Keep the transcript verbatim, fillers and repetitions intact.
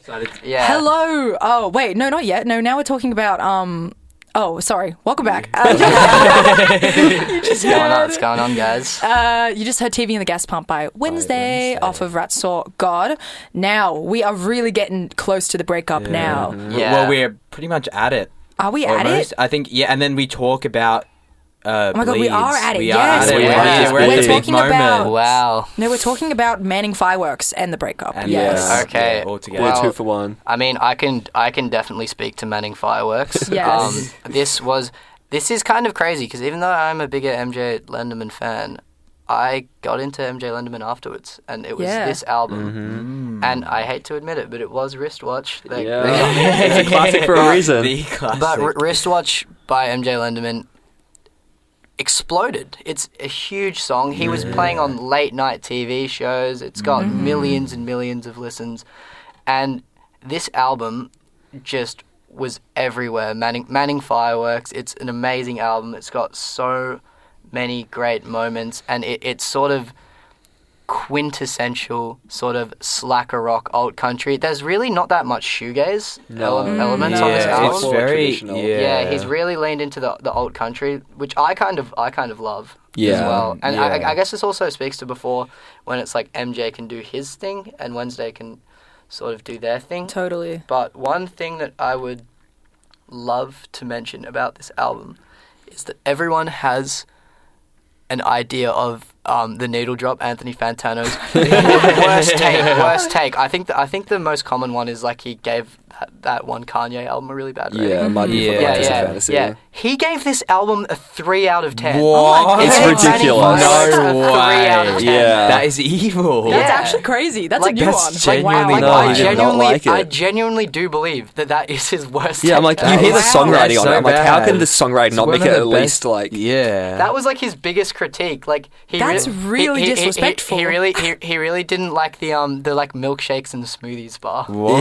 Yeah. Hello. Oh, wait. No, not yet. No, now we're talking about... um. Oh, sorry. Welcome back. Uh, you What's just going on? heard, What's going on, guys? uh, you just heard T V and the Gas Pump by Wednesday, Wednesday. off of Rat Saw God. Now, we are really getting close to the breakup now. Yeah. Well, we're pretty much at it. Are we at Almost. it? I think, yeah, and then we talk about uh, Oh my God, we bleeds. are at it, We yes. are at it. We We're, are. at, we're at We're the big talking moment. about- Wow. No, we're talking about Manning Fireworks and the breakup. And yes. yeah, Okay. yeah, all together. We're Well- two for one. I mean, I can I can definitely speak to Manning Fireworks. Yes. Um, this was this is kind of crazy because even though I'm a bigger M J Lenderman fan, I got into M J Lenderman afterwards, and it was Yeah. this album. Mm-hmm. And I hate to admit it, but it was Wristwatch. They, Yeah. they got me. It's a classic for a reason. The classic. But R- Wristwatch by M J Lenderman exploded. It's a huge song. He was playing on late night T V shows. It's got millions and millions of listens. And this album just was everywhere. Manning, Manning Fireworks. It's an amazing album. It's got so many great moments, and it, it's sort of quintessential sort of slacker rock alt country. There's really not that much shoegaze No. ele- elements yeah, on this album. it's More very traditional. yeah. Yeah, he's really leaned into the the old country, which I kind of I kind of love as Yeah, well. And I, yeah. I guess this also speaks to before when it's like M J can do his thing and Wednesday can sort of do their thing. Totally. But one thing that I would love to mention about this album is that everyone has an idea of um, the needle drop, Anthony Fantano's worst take. Worst take. I think the, I think the most common one is like he gave that, that one Kanye album a really bad rating. Yeah, might be Yeah. for yeah, Galactic yeah, Fantasy. yeah. He gave this album a three out of ten. What? It's He gave Manning ridiculous. Fireworks No a three out of way. ten. Yeah. That is evil. That's Yeah. actually crazy. That's Like, a new that's one. Like, wow. genuinely No, I I did not genuinely, like it. I genuinely do believe that that is his worst. Yeah, I'm take like, you ever. hear the Wow. songwriting on So it. I'm like, how bad. can the songwriting It's not one make of it the at best- least like... Yeah. That was like his biggest critique. Like he That's re- really he- he- he- disrespectful. He, really, he, he really didn't like the um the like milkshakes and the smoothies bar. What?